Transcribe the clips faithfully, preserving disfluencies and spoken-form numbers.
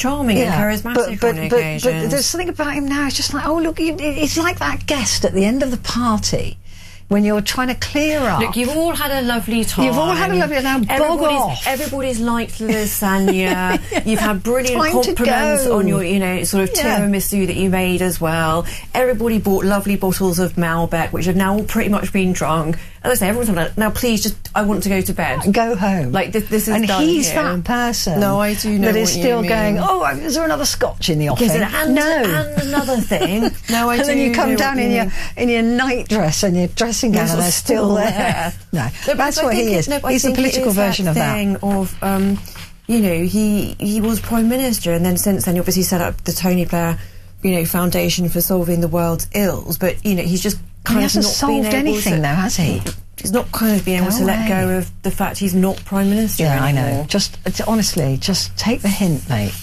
charming yeah. and charismatic but, but, on but, occasions. But there's something about him now. It's just like, oh look, it's like that guest at the end of the party when you're trying to clear up. Look, you've all had a lovely time. You've all had a lovely time. Now bog off. Everybody's liked lasagna. yeah. You've had brilliant Time compliments on your, you know, sort of yeah. tiramisu that you made as well. Everybody bought lovely bottles of Malbec, which have now all pretty much been drunk. As I say, everyone's like, now please just, I want to go to bed. Go home. Like, this, this is and done he's here. that person. No, I do know That what is you still mean. going, oh, is there another scotch in the office? Yes, and, no. And another thing. No, I and do then you come know down what in you your mean. in your nightdress and your dressing gown, Yes, and they're it's still still there. there. No, No, that's but what I think he it- is. no, I He's the think it political is version that of that. thing of, um, you know, he he was prime minister, and then since then, he obviously set up the Tony Blair, you know, Foundation for solving the world's ills. But you know, he's just kind He of hasn't not solved been able anything, to, though, has he? He's not kind of being able Go to let away. go of the fact he's not prime minister Yeah, anymore. I know. Just it's, honestly, just take the hint, mate.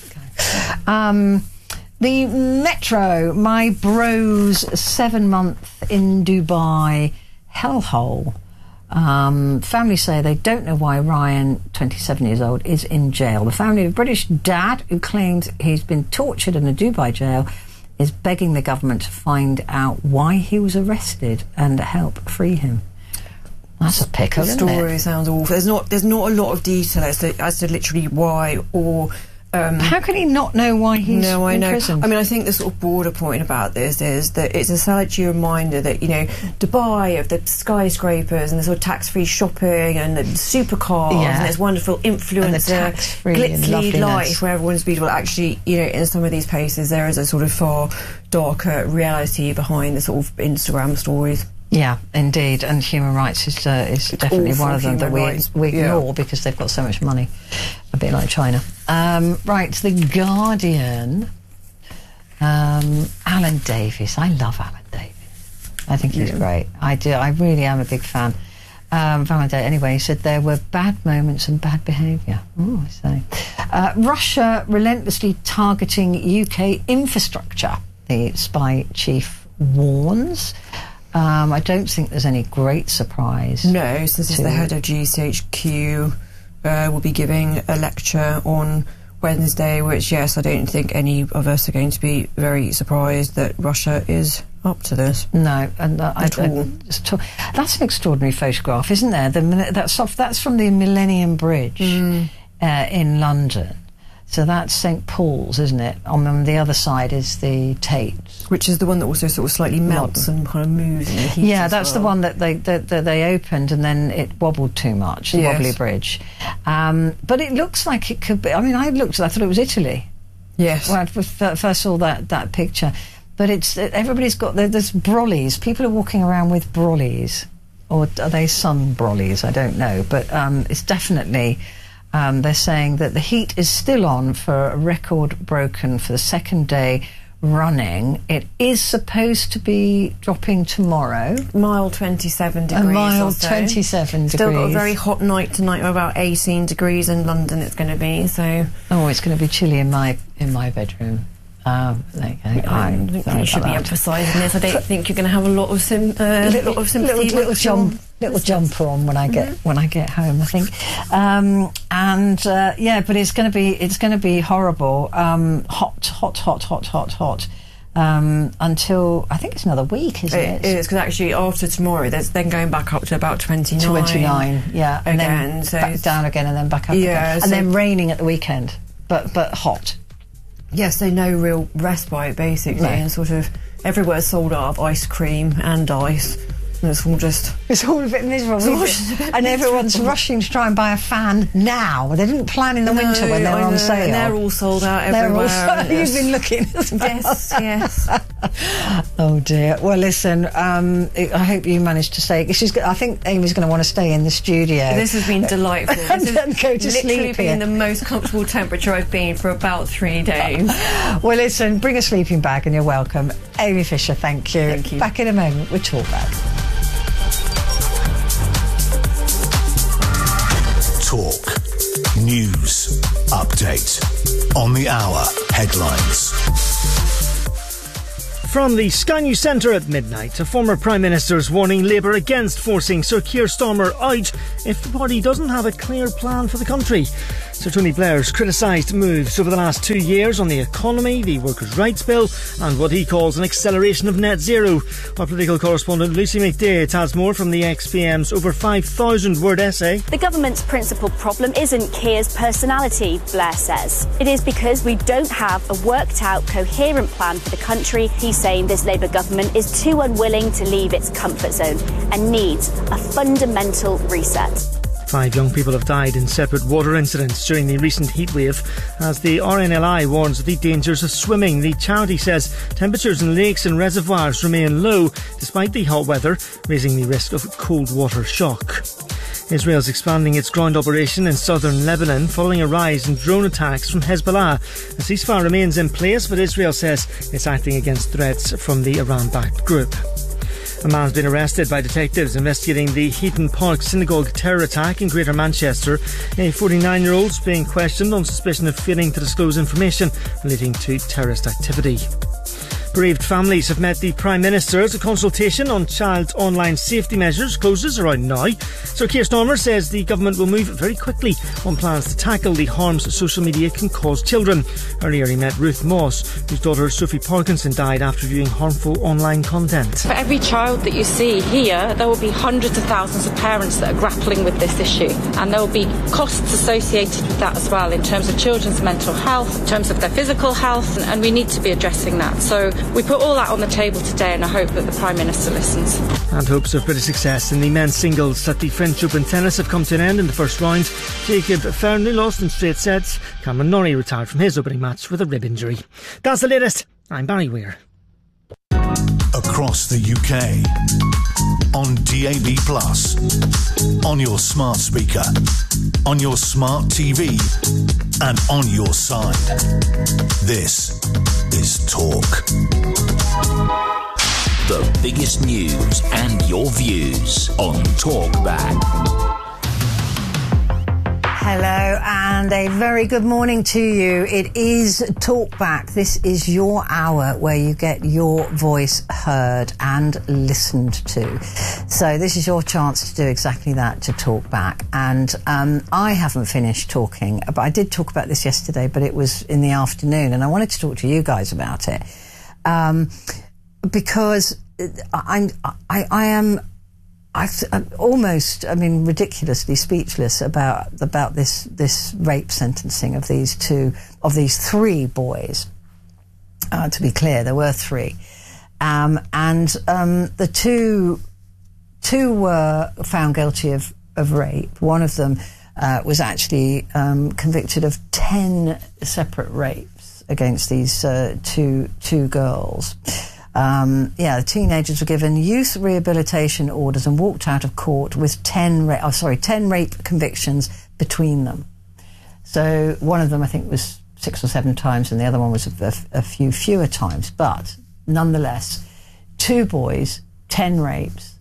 Um, the Metro, my bro's seven month in Dubai hellhole. Um, family say they don't know why Ryan, twenty-seven years old, is in jail. The family of a British dad who claims he's been tortured in a Dubai jail is begging the government to find out why he was arrested and help free him. That's a pickle, The isn't it? story sounds awful. There's not there's not a lot of detail as to, as to literally why or. Um, How can he not know why he's no, I in know. prison? I mean, I think the sort of broader point about this is that it's a salutary reminder that, you know, Dubai, of the skyscrapers and the sort of tax-free shopping and the supercars Yeah. and this wonderful influencer, tax-free and glitzy loveliness. life where everyone's beautiful. Actually, you know, in some of these places there is a sort of far darker reality behind the sort of Instagram stories. Yeah, indeed, and human rights is uh, is definitely awful, one of them that human we rights. we Yeah. ignore because they've got so much money, a bit like China. Um, right, The Guardian. Um, Alan Davies, I love Alan Davies. I think he's Yeah. great. I do. I really am a big fan. Um, Valentine, anyway, he said there were bad moments and bad behaviour. Oh, I say. Uh, Russia relentlessly targeting U K infrastructure. The spy chief warns. Um, I don't think there's any great surprise. No, since to- the head of G C H Q uh, will be giving a lecture on Wednesday, which, yes, I don't think any of us are going to be very surprised that Russia is up to this. No, and uh, I, At I, all. just talk, that's an extraordinary photograph, isn't there? The, mil- that's off, that's from the Millennium Bridge Mm. uh, in London. So that's Saint Paul's, isn't it? On, on the other side is the Tate. Which is the one that also sort of slightly melts and kind of moves in the heat. Yeah, as that's the well. one that they that, that they opened and then it wobbled too much, the Yes. wobbly bridge. Um, but it looks like it could be. I mean, I looked. I thought it was Italy. Yes. When I f- first saw that that picture, but it's everybody's got there, there's brollies. People are walking around with brollies, or are they sun brollies? I don't know, but um, it's definitely. Um, they're saying that the heat is still on for a record broken for the second day running. It is supposed to be dropping tomorrow. Mild twenty-seven degrees. A mild or so. twenty-seven Still got a degrees. very hot night tonight of about eighteen degrees in London it's going to be, so... Oh, it's going to be chilly in my in my bedroom. Um, there you go. I I'm don't think sorry you should about be that. emphasising this. I don't think you're going to have a lot of sim, uh, little, lot of sympathy. little, little with jump, your- little jumper on when I get when I get home. I think, um, and uh, yeah, but it's going to be it's going to be horrible. Um, hot, hot, hot, hot, hot, hot. Um, until I think it's another week, isn't It it? is, because actually after tomorrow, there's then going back up to about twenty-nine. Twenty-nine, yeah, and Again, then so back it's- down again, and then back up Yeah, again, so- and then raining at the weekend, but but hot. Yes, so no real respite, basically, No. and sort of everywhere's sold out of ice cream and ice, and it's all just... It's all a bit miserable, It's all isn't just a it? bit And everyone's miserable. rushing to try and buy a fan now. They didn't plan in the winter when they were I on know, sale. and they're all sold out They're all everywhere. sold- and You've it's- been looking as well. Yes, yes. Oh dear. Well, listen. Um, I hope you managed to stay. She's. go- I think Amy's going to want to stay in the studio. This has been delightful. And This then has go to literally sleep been here. the most comfortable temperature I've been for about three days. Well, listen. Bring a sleeping bag, and you're welcome. Amy Fisher. Thank you. Thank you. Back in a moment with Talkback. Talk. News. Update. On the hour. Headlines. From the Sky News Centre at midnight, a former Prime Minister is warning Labour against forcing Sir Keir Starmer out if the party doesn't have a clear plan for the country. Sir Tony Blair's criticised moves over the last two years on the economy, the workers' rights bill and what he calls an acceleration of net zero. Our political correspondent Lucy McDay tells more from the X P M's over five thousand word essay. The government's principal problem isn't Keir's personality, Blair says. It is because we don't have a worked out, coherent plan for the country. He's saying this Labour government is too unwilling to leave its comfort zone and needs a fundamental reset. Five young people have died in separate water incidents during the recent heatwave. As the R N L I warns of the dangers of swimming, the charity says temperatures in lakes and reservoirs remain low despite the hot weather, raising the risk of cold water shock. Israel's expanding its ground operation in southern Lebanon following a rise in drone attacks from Hezbollah. A ceasefire remains in place, but Israel says it's acting against threats from the Iran-backed group. A man's been arrested by detectives investigating the Heaton Park synagogue terror attack in Greater Manchester. A forty-nine-year-old is being questioned on suspicion of failing to disclose information relating to terrorist activity. Bereaved families have met the Prime Minister as a consultation on child online safety measures closes around now. Sir Keir Starmer says the government will move very quickly on plans to tackle the harms social media can cause children. Earlier he met Ruth Moss, whose daughter Sophie Parkinson died after viewing harmful online content. For every child that you see here, there will be hundreds of thousands of parents that are grappling with this issue, and there will be costs associated with that as well in terms of children's mental health, in terms of their physical health, and we need to be addressing that. So we put all that on the table today, and I hope that the Prime Minister listens. And hopes of British success in the men's singles at the French Open tennis have come to an end in the first round. Jacob Fairnley lost in straight sets. Cameron Norrie retired from his opening match with a rib injury. That's the latest. I'm Barry Weir. Across the U K, on D A B plus, on your smart speaker, on your smart T V, and on your side. This is Talk. The biggest news and your views on Talkback. Hello and a very good morning to you. It is Talkback. This is your hour where you get your voice heard and listened to. So this is your chance to do exactly that, to talk back. And um, I haven't finished talking, but I did talk about this yesterday, but it was in the afternoon, and I wanted to talk to you guys about it. Um, because I'm, I, I am... I'm almost, I mean, ridiculously speechless about about this this rape sentencing of these two, of these three boys. Uh, to be clear, there were three, um, and um, the two two were found guilty of of rape. One of them uh, was actually um, convicted of ten separate rapes against these uh, two two girls. Um, yeah, the teenagers were given youth rehabilitation orders and walked out of court with ten, ra- oh, sorry, ten rape convictions between them. So one of them, I think, was six or seven times, and the other one was a, a, a few fewer times. But nonetheless, two boys, ten rapes,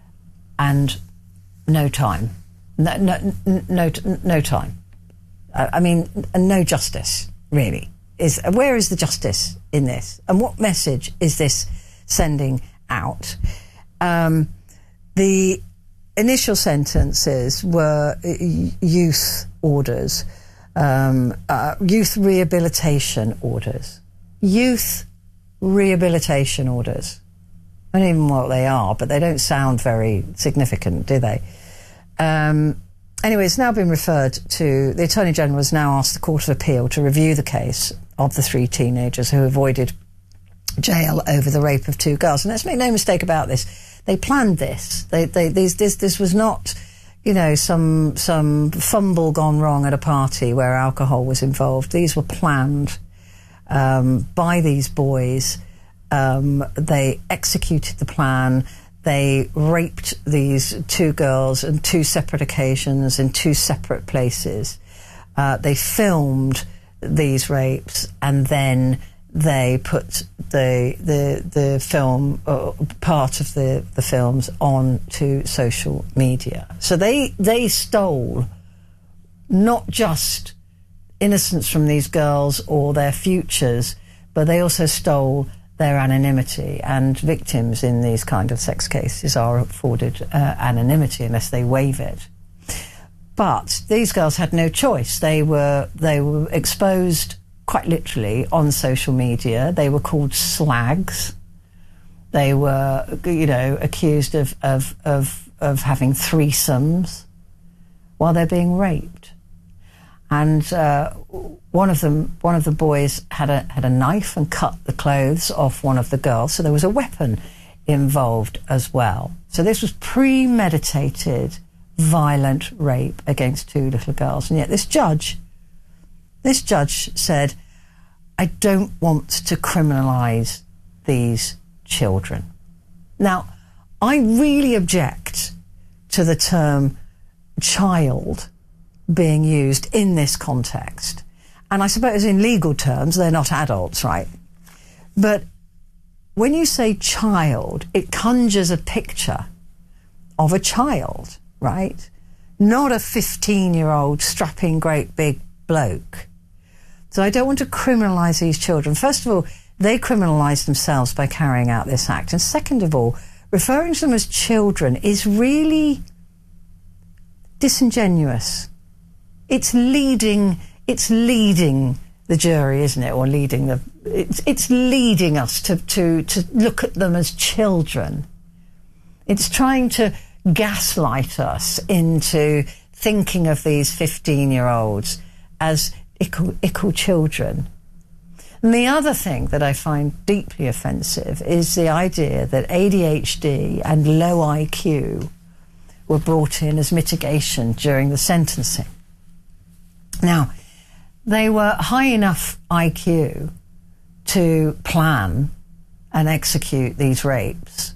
and no time, no, no, no, no time. I, I mean, no justice, really. Is, where is the justice in this? And what message is this sending out? Um, the initial sentences were youth orders, um, uh, youth rehabilitation orders. Youth rehabilitation orders. I don't even know what they are, but they don't sound very significant, do they? Um, anyway, it's now been referred to, the Attorney General has now asked the Court of Appeal to review the case of the three teenagers who avoided jail over the rape of two girls. And let's make no mistake about this. They planned this. They, they, these, this, this was not, you know, some, some fumble gone wrong at a party where alcohol was involved. These were planned um, by these boys. Um, they executed the plan. They raped these two girls on two separate occasions in two separate places. Uh, they filmed these rapes, and then they put the the the film, uh, part of the the films, on to social media. So they they stole not just innocence from these girls or their futures, but they also stole their anonymity. And victims in these kind of sex cases are afforded uh, anonymity unless they waive it. But these girls had no choice. They were they were exposed quite literally on social media. They were called slags. They were, you know, accused of of of, of having threesomes while they're being raped. And uh, one of them, one of the boys had a had a knife and cut the clothes off one of the girls. So there was a weapon involved as well. So this was premeditated, violent rape against two little girls. And yet this judge, this judge said, I don't want to criminalise these children. Now, I really object to the term child being used in this context. And I suppose in legal terms, they're not adults, right? But when you say child, it conjures a picture of a child, right? Not a fifteen-year-old strapping great big bloke. So I don't want to criminalise these children. First of all, they criminalise themselves by carrying out this act. And second of all, referring to them as children is really disingenuous. It's leading, it's leading the jury, isn't it? Or leading the, it's, it's leading us to, to, to look at them as children. It's trying to gaslight us into thinking of these fifteen-year-olds as ickle, ickle children. And the other thing that I find deeply offensive is the idea that A D H D and low I Q were brought in as mitigation during the sentencing. Now, they were high enough I Q to plan and execute these rapes,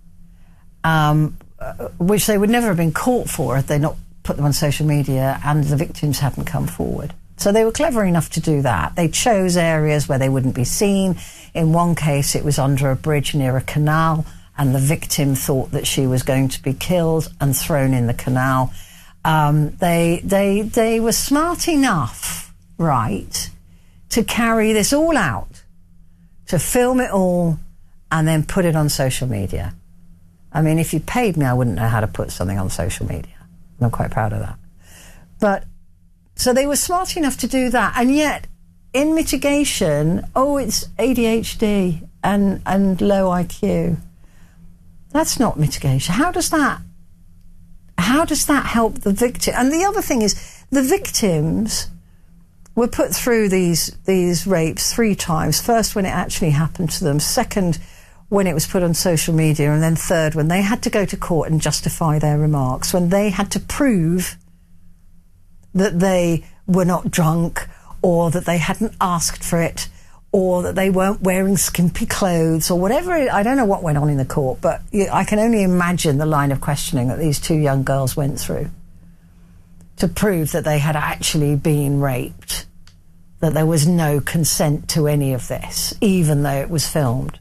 um, which they would never have been caught for had they not put them on social media and the victims hadn't come forward. So they were clever enough to do that. They chose areas where they wouldn't be seen. In one case, it was under a bridge near a canal, and the victim thought that she was going to be killed and thrown in the canal. Um, they, they, they were smart enough, right, to carry this all out, to film it all, and then put it on social media. I mean, if you paid me, I wouldn't know how to put something on social media. I'm quite proud of that. But so they were smart enough to do that, and yet in mitigation, oh, it's A D H D and, and low I Q. That's not mitigation. How does that, how does that help the victim? And the other thing is, the victims were put through these, these rapes three times. First, when it actually happened to them. Second, when it was put on social media. And then third, when they had to go to court and justify their remarks, when they had to prove that they were not drunk, or that they hadn't asked for it, or that they weren't wearing skimpy clothes, or whatever. I don't know what went on in the court, but I can only imagine the line of questioning that these two young girls went through to prove that they had actually been raped, that there was no consent to any of this, even though it was filmed.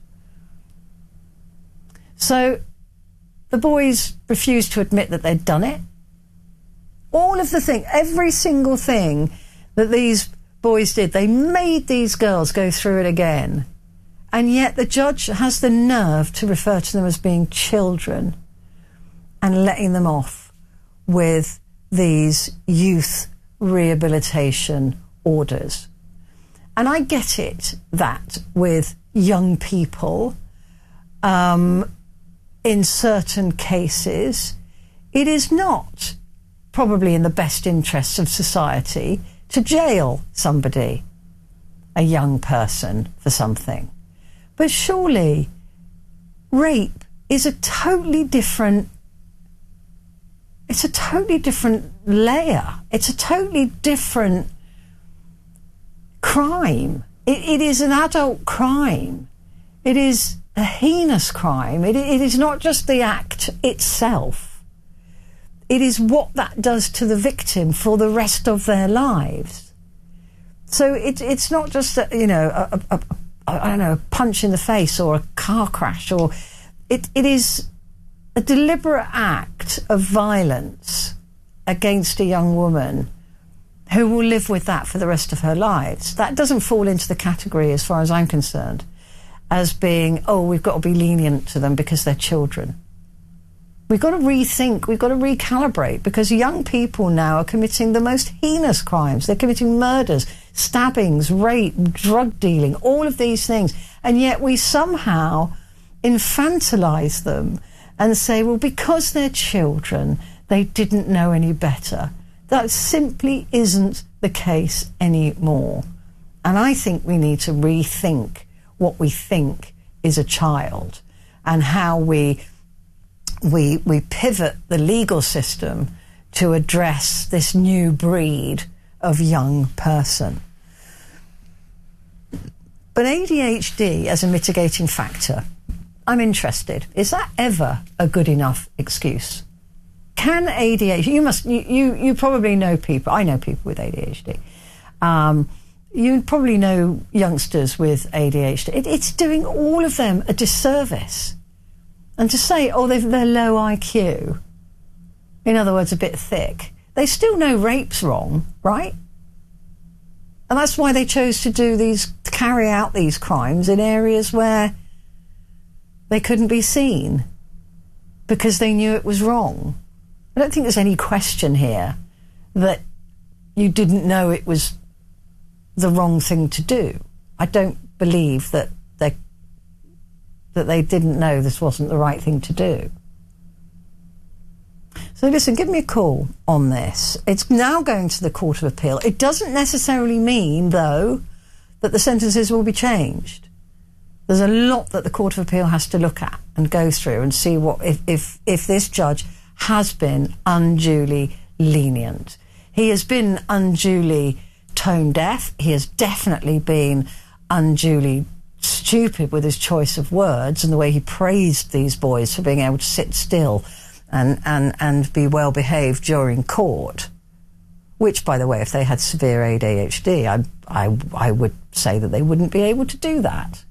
So the boys refused to admit that they'd done it. All of the thing, every single thing that these boys did, they made these girls go through it again. And yet the judge has the nerve to refer to them as being children and letting them off with these youth rehabilitation orders. And I get it that with young people, um, in certain cases, it is not probably in the best interests of society to jail somebody, a young person, for something. But surely rape is a totally different, it's a totally different layer. It's a totally different crime. It, it is an adult crime. It is a heinous crime. It, it is not just the act itself. It is what that does to the victim for the rest of their lives. So it, it's not just, a, you know, a, a, a, I don't know, a punch in the face or a car crash, or it, it is a deliberate act of violence against a young woman who will live with that for the rest of her lives. That doesn't fall into the category, as far as I'm concerned, as being, oh, we've got to be lenient to them because they're children. We've got to rethink, we've got to recalibrate, because young people now are committing the most heinous crimes. They're committing murders, stabbings, rape, drug dealing, all of these things. And yet we somehow infantilise them and say, well, because they're children, they didn't know any better. That simply isn't the case anymore. And I think we need to rethink what we think is a child and how we we we pivot the legal system to address this new breed of young person. But A D H D as a mitigating factor, I'm interested. Is that ever a good enough excuse? Can A D H D, you must, you, you, you probably know people, I know people with A D H D. Um, you probably know youngsters with A D H D. It, it's doing all of them a disservice. And to say, oh, they've, they're low I Q, in other words, a bit thick, they still know rape's wrong, right? And that's why they chose to do these, to carry out these crimes in areas where they couldn't be seen, because they knew it was wrong. I don't think there's any question here that you didn't know it was the wrong thing to do. I don't believe that they that they didn't know this wasn't the right thing to do. So listen, give me a call on this. It's now going to the Court of Appeal. It doesn't necessarily mean, though, that the sentences will be changed. There's a lot that the Court of Appeal has to look at and go through and see what if if, if this judge has been unduly lenient. He has been unduly tone deaf. He has definitely been unduly stupid with his choice of words and the way he praised these boys for being able to sit still and, and, and be well behaved during court. Which, by the way, if they had severe A D H D, I, I, I would say that they wouldn't be able to do that.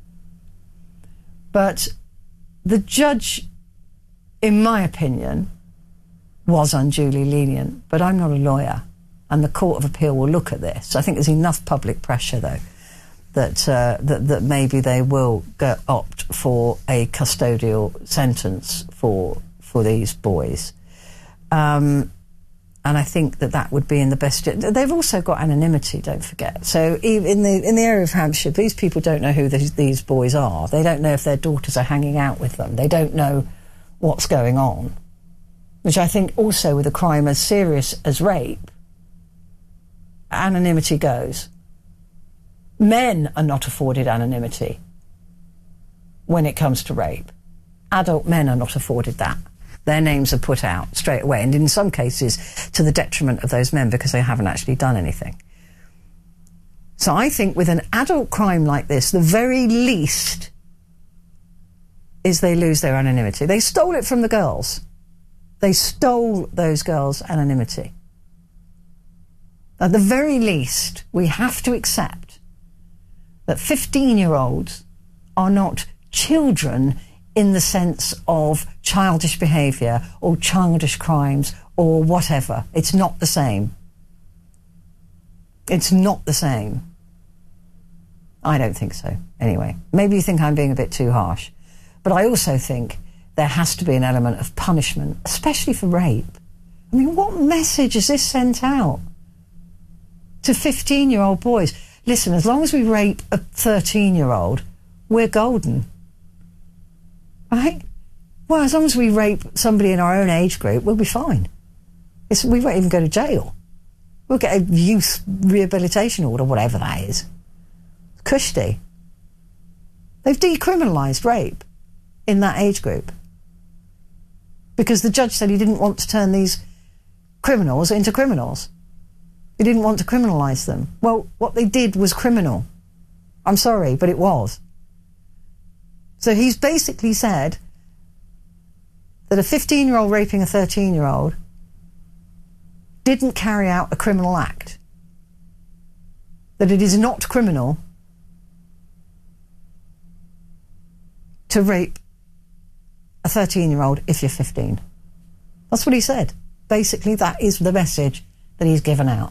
But the judge, in my opinion, was unduly lenient. But I'm not a lawyer, and the Court of Appeal will look at this. I think there's enough public pressure, though, that uh, that, that maybe they will go, opt for a custodial sentence for for these boys. Um, and I think that that would be in the best... They've also got anonymity, don't forget. So in the in the area of Hampshire, these people don't know who these, these boys are. They don't know if their daughters are hanging out with them. They don't know what's going on, which I think also with a crime as serious as rape, anonymity goes. Men are not afforded anonymity when it comes to rape. Adult men are not afforded that. Their names are put out straight away, and in some cases to the detriment of those men because they haven't actually done anything. So I think with an adult crime like this, the very least is they lose their anonymity. They stole it from the girls. They stole those girls' anonymity. At the very least, we have to accept that fifteen-year-olds are not children in the sense of childish behaviour or childish crimes or whatever. It's not the same. It's not the same. I don't think so, anyway. Maybe you think I'm being a bit too harsh. But I also think there has to be an element of punishment, especially for rape. I mean, what message is this sent out to fifteen-year-old boys? Listen, as long as we rape a thirteen-year-old, we're golden. Right? Well, as long as we rape somebody in our own age group, we'll be fine. It's, we won't even go to jail. We'll get a youth rehabilitation order, whatever that is. Cushy. They've decriminalised rape in that age group because the judge said he didn't want to turn these criminals into criminals. He didn't want to criminalise them. Well, what they did was criminal. I'm sorry, but it was. So he's basically said that a fifteen-year-old raping a thirteen-year-old didn't carry out a criminal act. That it is not criminal to rape a thirteen-year-old if you're fifteen. That's what he said. Basically, that is the message that he's given out.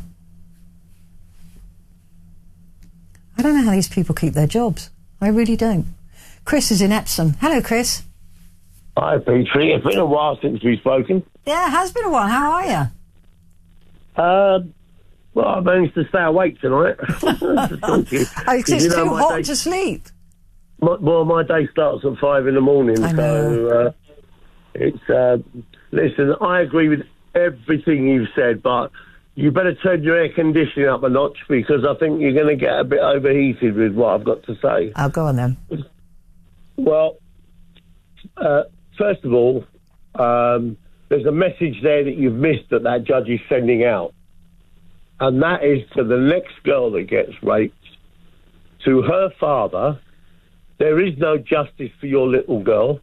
I don't know how these people keep their jobs. I really don't. Chris is in Epsom. Hello, Chris. Hi, Petrie. It's been a while since we've spoken. Yeah, it has been a while. How are you? Uh, well, I managed to stay awake tonight. To talk to you. Oh, it's You know, too my hot day- to sleep. My, well, my day starts at five in the morning, I so uh, it's. Uh, listen, I agree with everything you've said, but you better turn your air conditioning up a notch because I think you're going to get a bit overheated with what I've got to say. I'll go on then. Well, uh, first of all, um, there's a message there that you've missed that that judge is sending out, and that is to the next girl that gets raped, to her father. There is no justice for your little girl,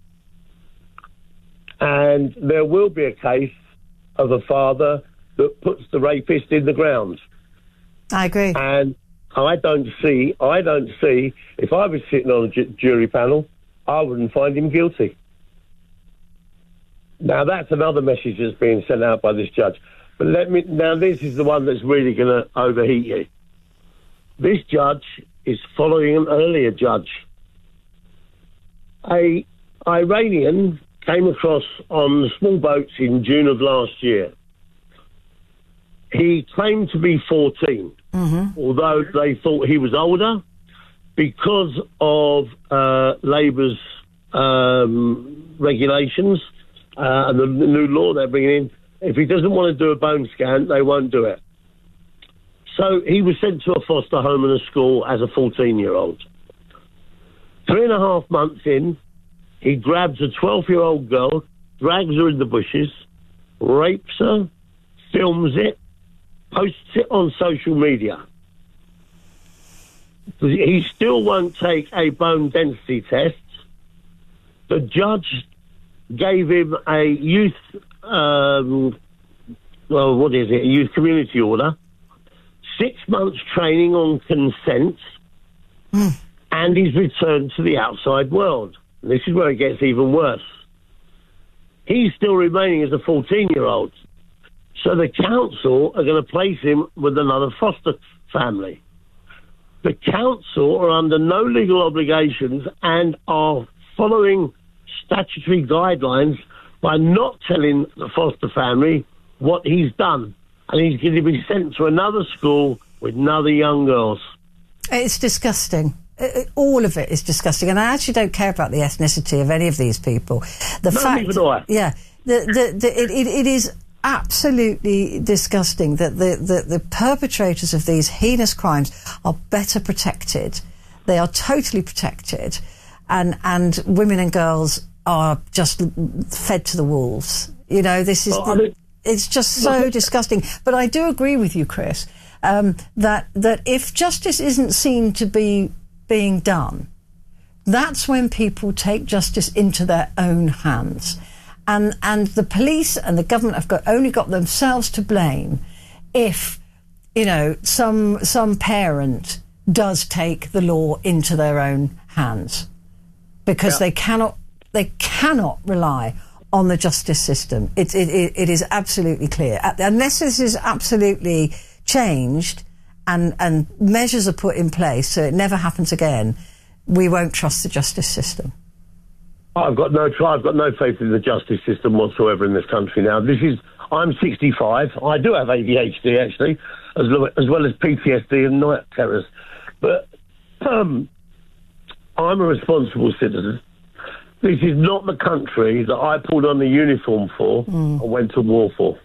and there will be a case of a father that puts the rapist in the ground. I agree. And I don't see, I don't see, if I was sitting on a ju- jury panel, I wouldn't find him guilty. Now, that's another message that's being sent out by this judge. But let me, now this is the one that's really going to overheat you. This judge is following an earlier judge. A Iranian came across on small boats in June of last year. He claimed to be fourteen, Mm-hmm. although they thought he was older because of uh, Labour's um, regulations uh, and the, the new law they're bringing in. If he doesn't want to do a bone scan, they won't do it. So he was sent to a foster home and a school as a fourteen-year-old. Three and a half months in, he grabs a twelve-year-old girl, drags her in the bushes, rapes her, films it, posts it on social media. He still won't take a bone density test. The judge gave him a youth, um, well, what is it, a youth community order, six months training on consent, Mm. and he's returned to the outside world. This is where it gets even worse. He's still remaining as a fourteen-year-old. So the council are going to place him with another foster family. The council are under no legal obligations and are following statutory guidelines by not telling the foster family what he's done. And he's going to be sent to another school with another young girls. It's disgusting. It- it- all of it is disgusting, and I actually don't care about the ethnicity of any of these people. The No, fact, neither do I. yeah, the, the, the, it, it, it is absolutely disgusting that the, the, the perpetrators of these heinous crimes are better protected. They are totally protected, and and women and girls are just fed to the wolves. You know, this is Well, I mean- it's just so disgusting. But I do agree with you, Chris, um, that that if justice isn't seen to be being done, that's when people take justice into their own hands. And and the police and the government have got only got themselves to blame if, you know, some some parent does take the law into their own hands, because Yeah. they cannot they cannot rely on the justice system. It it it, it is absolutely clear. Uh, Unless this is absolutely changed and and measures are put in place so it never happens again, we won't trust the justice system. I've got no try. I've got no faith in the justice system whatsoever in this country now. This is. I'm sixty-five. I do have A D H D actually, as well as, well as P T S D and night terrors. But um, I'm a responsible citizen. This is not the country that I pulled on the uniform for Mm. and went to war for.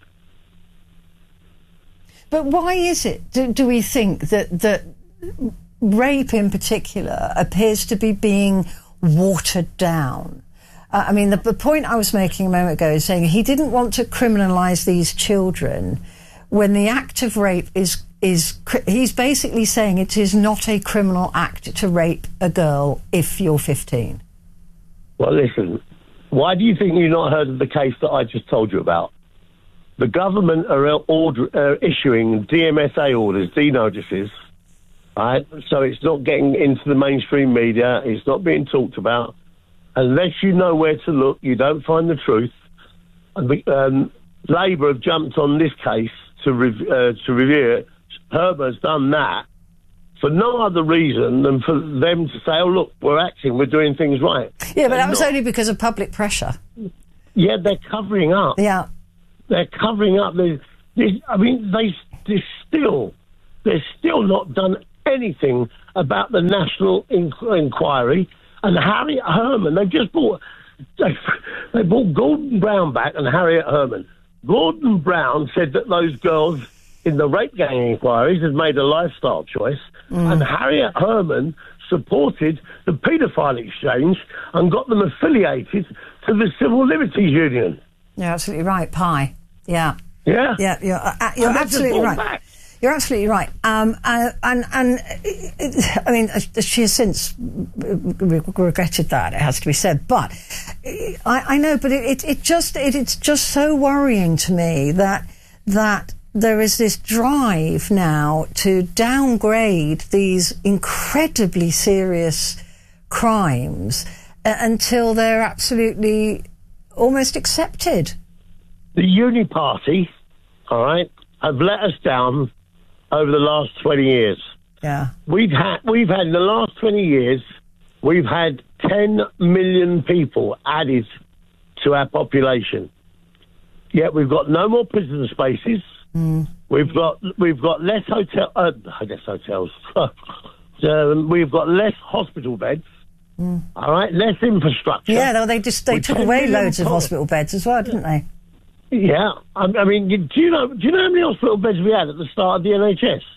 But why is it, do, do we think that, that rape in particular appears to be being watered down? Uh, I mean, the, the point I was making a moment ago is saying he didn't want to criminalise these children when the act of rape is, is, cri- he's basically saying it is not a criminal act to rape a girl if you're fifteen. Well, listen, why do you think you've not heard of the case that I just told you about? The government are order, uh, issuing D M S A orders, D notices, right? So it's not getting into the mainstream media. It's not being talked about. Unless you know where to look, you don't find the truth. And the, um, Labour have jumped on this case to, rev- uh, to review it. Herbert's done that. for no other reason than for them to say, oh, look, we're acting, we're doing things right. Yeah, but They're that was not. only because of public pressure. Yeah, they're covering up. Yeah. They're covering up. They, they, I mean, they, they still, they're still not done anything about the National in- Inquiry and Harriet Herman. They've just bought, they, they bought Gordon Brown back and Harriet Herman. Gordon Brown said that those girls in the rape gang inquiries had made a lifestyle choice, mm. and Harriet Herman supported the paedophile exchange and got them affiliated to the Civil Liberties Union. You're absolutely right, Pi. Yeah. Yeah. Yeah, you're, uh, you're absolutely right. Back. You're absolutely right. Um, uh, and, and uh, I mean, uh, she has since regretted that, it has to be said. But I, I know, but it, it, it just, it, it's just so worrying to me that, that there is this drive now to downgrade these incredibly serious crimes uh, until they're absolutely almost accepted. The Uni Party, all right, have let us down over the last twenty years. Yeah. We've had, we've had in the last twenty years, we've had ten million people added to our population. Yet we've got no more prison spaces. Mm. We've got we've got less hotel, uh, I guess hotels. um, we've got less hospital beds. Mm. All right, less infrastructure. Yeah, well, they just they we took away loads of hospital beds as well, didn't they? Yeah, I, I mean, do you know do you know how many hospital beds we had at the start of the N H S?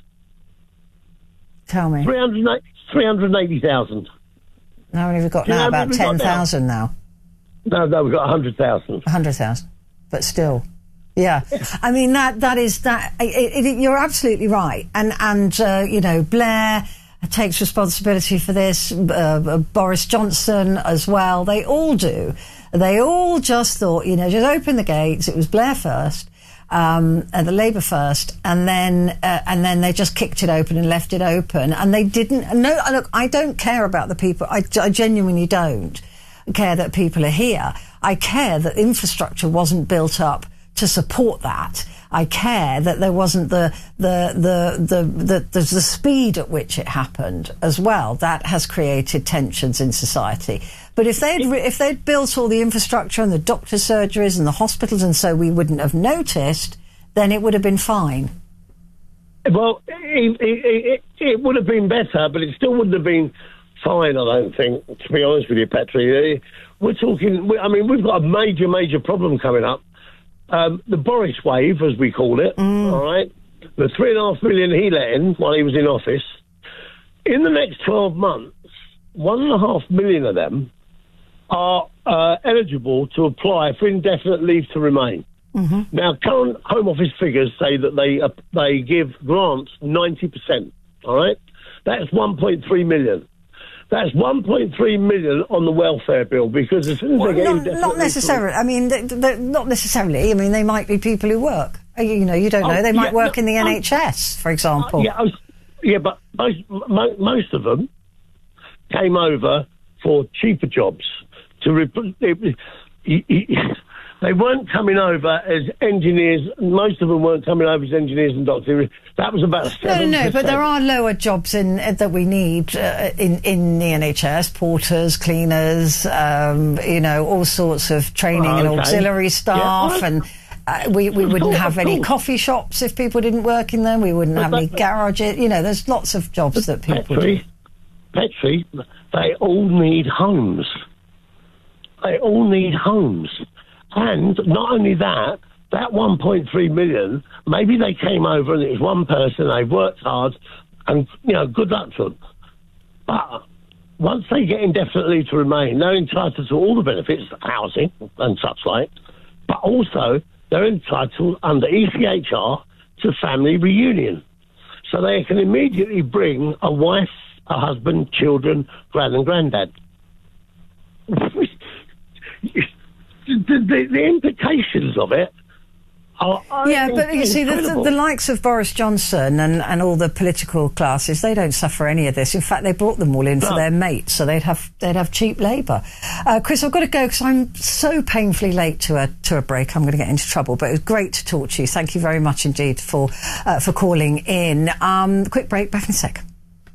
Tell me. three hundred eighty thousand. How many have we got now? About ten thousand now. No, no, we've got one hundred thousand. one hundred thousand, but still. Yeah, I mean that that is that. It, it, you're absolutely right, and and uh, you know, Blair takes responsibility for this. Uh, Boris Johnson as well. They all do. They all just thought, you know, just open the gates. It was Blair first, um, and the Labour first, and then uh, and then they just kicked it open and left it open, and they didn't. No, look, I don't care about the people. I, I genuinely don't care that people are here. I care that infrastructure wasn't built up to support that. I care that there wasn't the the the the the, the, the speed at which it happened as well. That has created tensions in society. But if they'd if they'd built all the infrastructure and the doctor surgeries and the hospitals, and so we wouldn't have noticed, then it would have been fine. Well, it, it, it, it would have been better, but it still wouldn't have been fine, I don't think, to be honest with you, Petri. We're talking, I mean, we've got a major, major problem coming up. Um, the Boris wave, as we call it, mm. all right, the three and a half million he let in while he was in office, in the next twelve months, one and a half million of them are uh, eligible to apply for indefinite leave to remain. Mm-hmm. Now, current Home Office figures say that they uh, they give grants ninety percent, all right? That's one point three million. That's one point three million on the welfare bill, because as soon as well, they get not, indefinite not necessarily. I mean, they, they, not necessarily. I mean, they might be people who work. You know, you don't know. Oh, they might yeah, work no, in the um, N H S, for example. Uh, yeah, I was, yeah, but most, mo- most of them came over for cheaper jobs. To rep- they, they weren't coming over as engineers. Most of them weren't coming over as engineers and doctors. That was about seven percent. No, no, but there are lower jobs in uh, that we need uh, in in the N H S: porters, cleaners, um, you know, all sorts of training oh, okay. and auxiliary staff, yeah, and uh, we we wouldn't course, have any coffee shops if people didn't work in them. We wouldn't but have that, any garages. You know, there's lots of jobs that people Petri, do. Petri, they all need homes. They all need homes. And not only that, that one point three million, maybe they came over and it was one person, they worked hard, and, you know, good luck to them. But once they get indefinitely to remain, they're entitled to all the benefits, housing and such like, but also they're entitled under E C H R to family reunion. So they can immediately bring a wife, a husband, children, grand and granddad. The, the, the implications of it are, are yeah, but you see, the, the, the likes of Boris Johnson and, and all the political classes, they don't suffer any of this. In fact, they brought them all in no. for their mates, so they'd have they'd have cheap labour. Uh, Chris, I've got to go because I'm so painfully late to a to a break. I'm going to get into trouble, but it was great to talk to you. Thank you very much indeed for uh, for calling in. Um, quick break. Back in a sec.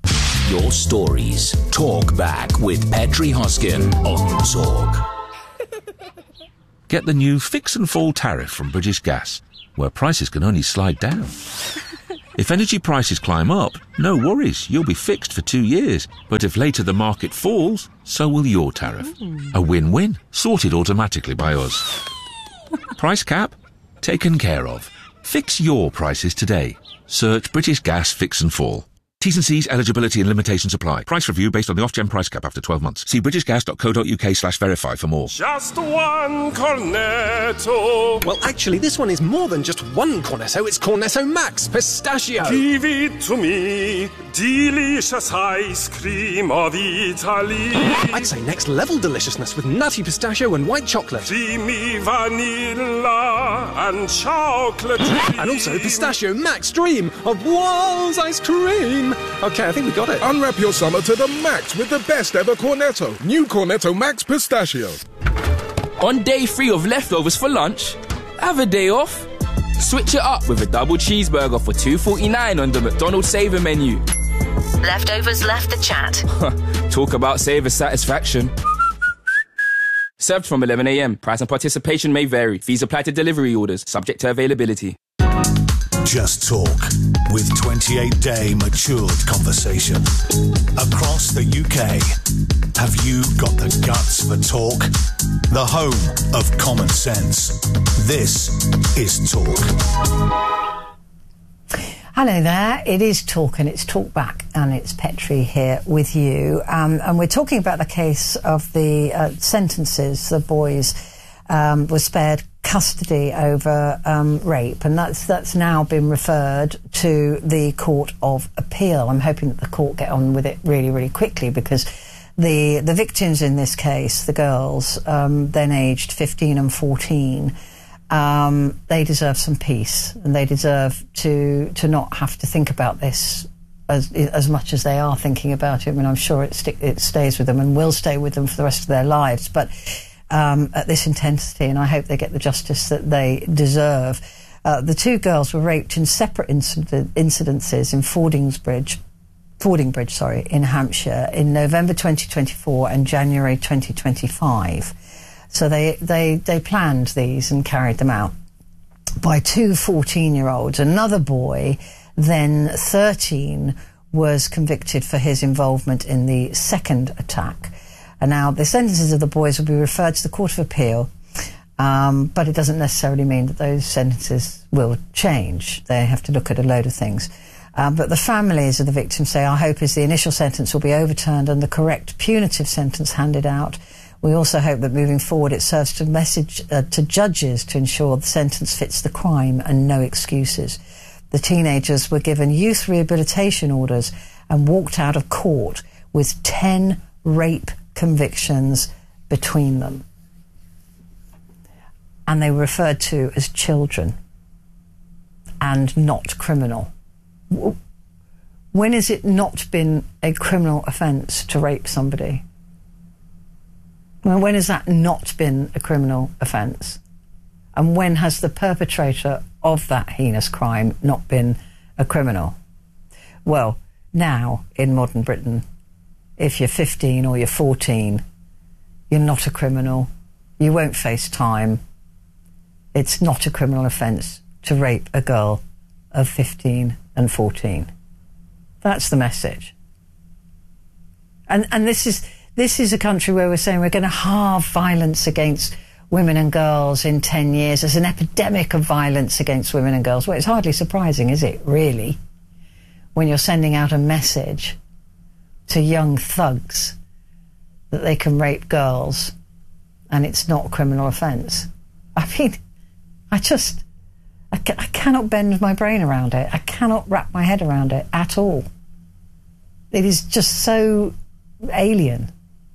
your stories. Talk Back with Petri Hoskin on Talk. Get the new Fix and Fall tariff from British Gas, where prices can only slide down. If energy prices climb up, no worries, you'll be fixed for two years. But if later the market falls, so will your tariff. A win-win, sorted automatically by us. Price cap? Taken care of. Fix your prices today. Search British Gas Fix and Fall. T's and C's, eligibility and limitations apply. Price review based on the off-gen price cap after twelve months. See britishgas.co.uk slash verify for more. Just one Cornetto. Well, actually, this one is more than just one Cornetto. It's Cornetto Max Pistachio. Give it to me. Delicious ice cream of Italy. I'd say next level deliciousness with nutty pistachio and white chocolate. Creamy vanilla and chocolate. And also Pistachio Max Dream of Walls ice cream. Okay, I think we got it. Unwrap your summer to the max with the best ever Cornetto. New Cornetto Max Pistachio. On day three of leftovers for lunch, have a day off. Switch it up with a double cheeseburger for two forty-nine on the McDonald's Saver menu. Leftovers left the chat. Talk about Saver satisfaction. Served from eleven a.m. Price and participation may vary. Fees apply to delivery orders, subject to availability. Just Talk, with twenty-eight day matured conversation. Across the U K, have you got the guts for talk? The home of common sense. This is Talk. Hello there, it is Talk and it's Talk Back and it's Petri here with you. Um, and we're talking about the case of the uh, sentences the boys um, were spared custody over um, rape, and that's that's now been referred to the Court of Appeal. I'm hoping that the court get on with it really, really quickly, because the the victims in this case, the girls, um, then aged fifteen and fourteen, um, they deserve some peace, and they deserve to to not have to think about this as as much as they are thinking about it. I mean, I'm sure it stick, it stays with them and will stay with them for the rest of their lives, but Um, at this intensity, and I hope they get the justice that they deserve. Uh, the two girls were raped in separate incident, incidences in Fordingsbridge, Fordingbridge, sorry, in Hampshire in November twenty twenty-four and January twenty twenty-five. So they, they, they planned these and carried them out by two fourteen-year-olds. Another boy, then thirteen, was convicted for his involvement in the second attack. And now the sentences of the boys will be referred to the Court of Appeal, um, but it doesn't necessarily mean that those sentences will change. They have to look at a load of things. Um, but the families of the victims say, our hope is the initial sentence will be overturned and the correct punitive sentence handed out. We also hope that moving forward it serves to message uh, to judges to ensure the sentence fits the crime and no excuses. The teenagers were given youth rehabilitation orders and walked out of court with ten rape convictions between them, and they were referred to as children and not criminal. When has it not been a criminal offence to rape somebody? Well, when has that not been a criminal offence? And when has the perpetrator of that heinous crime not been a criminal? Well, now in modern Britain, if you're fifteen or you're fourteen, you're not a criminal. You won't face time. It's not a criminal offence to rape a girl of fifteen and fourteen. That's the message. And and this is this is a country where we're saying we're going to halve violence against women and girls in ten years. There's an epidemic of violence against women and girls. Well, it's hardly surprising, is it, really, when you're sending out a message to young thugs that they can rape girls and it's not a criminal offence. I mean, I just, I, ca- I cannot bend my brain around it. I cannot wrap my head around it at all. It is just so alien.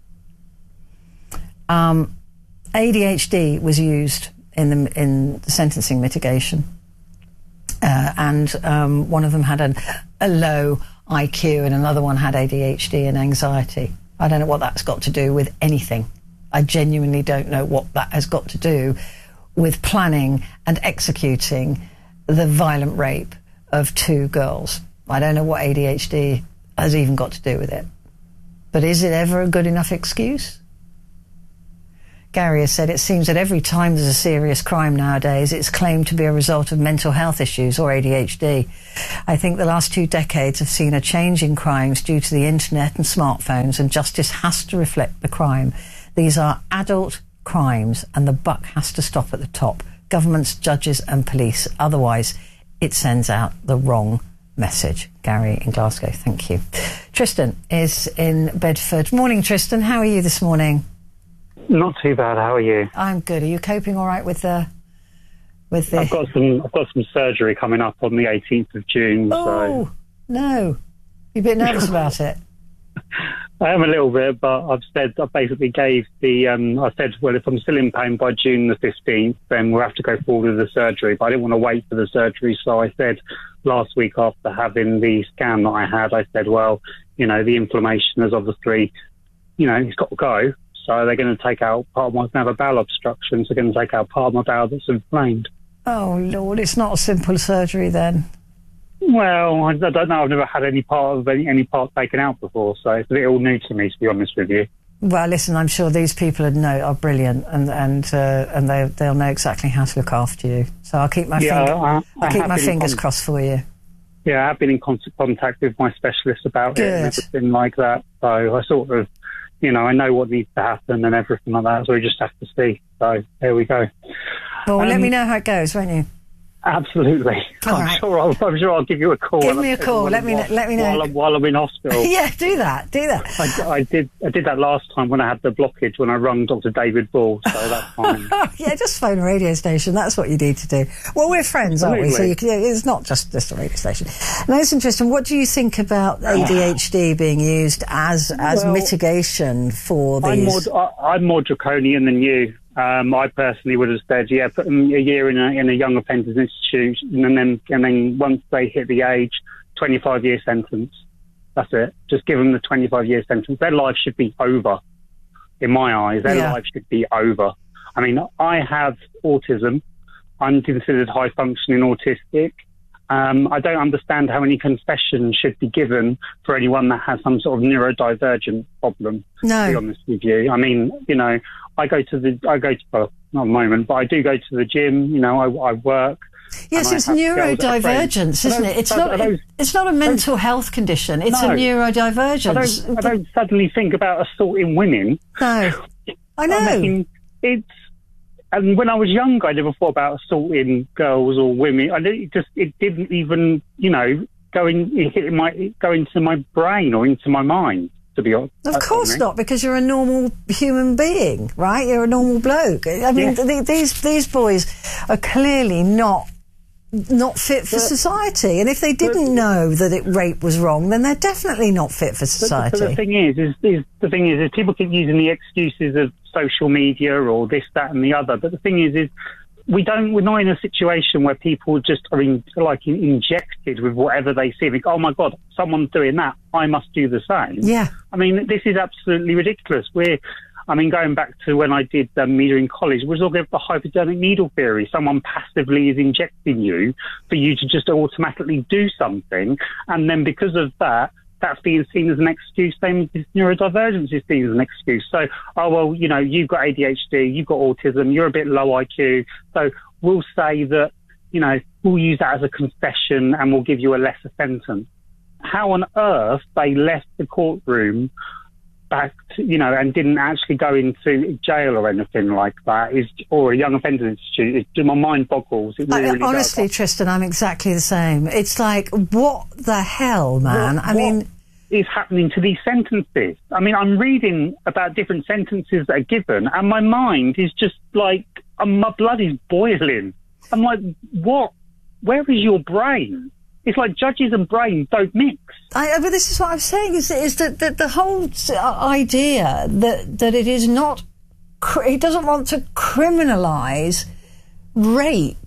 Um, A D H D was used in the, in the sentencing mitigation, uh, and um, one of them had a, a low I Q and another one had A D H D and anxiety. I don't know what that's got to do with anything. I genuinely don't know what that has got to do with planning and executing the violent rape of two girls. I don't know what A D H D has even got to do with it. But is it ever a good enough excuse? Gary has said it seems that every time there's a serious crime nowadays, it's claimed to be a result of mental health issues or A D H D. I think the last two decades have seen a change in crimes due to the internet and smartphones, and justice has to reflect the crime. These are adult crimes and the buck has to stop at the top. Governments, judges and police. Otherwise, it sends out the wrong message. Gary in Glasgow, thank you. Tristan is in Bedford. Morning, Tristan. How are you this morning? Not too bad. How are you? I'm good. Are you coping all right with the? With the? I've got some. I've got some surgery coming up on the eighteenth of June. Oh so. no! You're a bit nervous about it. I am a little bit, but I've said I basically gave the. Um, I said, well, if I'm still in pain by June the fifteenth, then we'll have to go forward with the surgery. But I didn't want to wait for the surgery, so I said last week after having the scan that I had, I said, well, you know, the inflammation is obviously, you know, it's got to go. So they're going to take out part of my, I have a bowel obstruction, so they're going to take out part of my bowel that's inflamed. Oh, Lord, it's not a simple surgery then. Well, I, I don't know. I've never had any part of any, any part taken out before, so it's a little new to me, to be honest with you. Well, listen, I'm sure these people would know are brilliant, and and uh, and they they'll know exactly how to look after you. So I'll keep my yeah, finger, I, I I'll keep my fingers con- crossed for you. Yeah, I've been in constant contact with my specialist about Good. it and everything like that. So I sort of, you know, I know what needs to happen and everything like that. So we just have to see. So there we go. Well, um, let me know how it goes, won't you? Absolutely. All I'm right. sure. I'll, I'm sure I'll give you a call. Give me a call. Let me while, let me know while I'm, while I'm in hospital. yeah, do that. Do that. I, I did. I did that last time when I had the blockage when I rung Doctor David Ball. So that's fine. yeah, just phone a radio station. That's what you need to do. Well, we're friends, aren't we? So you can, it's not just just a radio station. Now, it's interesting. What do you think about A D H D being used as as Well, mitigation for I'm these? more, I, I'm more draconian than you. Um, I personally would have said, yeah, put them a year in a, in a young offenders institute, and then and then once they hit the age, twenty-five year sentence. That's it. Just give them the twenty-five year sentence. Their life should be over. In my eyes, their Yeah. life should be over. I mean, I have autism. I'm considered high functioning autistic. Um, I don't understand how any concession should be given for anyone that has some sort of neurodivergent problem. No. To be honest with you, I mean, you know, I go to the, I go to, well, not at the moment, but I do go to the gym. You know, I, I work. Yes, and I it's have girls that are friends. neurodivergence, Are isn't those- it? It's are not. those- It's not a mental health condition. It's No. a I neurodivergence. don't, I don't suddenly think about assaulting women. No, I know. I mean, it's, and when I was younger, I never thought about assaulting girls or women. I didn't, it just, it didn't even, you know, go in, it hit my, go into my brain or into my mind, to be honest. Of course not, because you're a normal human being, right? You're a normal bloke. I mean, Yeah. th- these these boys are clearly not not fit for But- society. And if they didn't know that it, rape was wrong, then they're definitely not fit for But, society. but the thing is, is, is, the thing is, is people keep using the excuses of social media or this, that, and the other. But the thing is, is we don't. We're not in a situation where people just are in, like injected with whatever they see. Think, oh my God, someone's doing that, I must do the same. Yeah. I mean, this is absolutely ridiculous. We're, I mean, going back to when I did um, media in college, we're talking about the hypodermic needle theory. Someone passively is injecting you for you to just automatically do something, and then because of that, that's being seen as an excuse. Same with neurodivergence is seen as an excuse. So, oh, well, you know, you've got A D H D, you've got autism, you're a bit low I Q. So we'll say that, you know, we'll use that as a confession and we'll give you a lesser sentence. How on earth they left the courtroom back to, you know, and didn't actually go into jail or anything like that, is, or a young offender institute, it, my mind boggles. It really, I- really honestly, does. Tristan, I'm exactly the same. It's like, what the hell, man? What- I mean, what is happening to these sentences? I mean, I'm reading about different sentences that are given, and my mind is just like, um, my blood is boiling. I'm like, what? Where is your brain? It's like judges and brains don't mix. I, but this is what I'm saying, is, is that, that the whole s- idea that, that it is not, cr- he doesn't want to criminalise rape.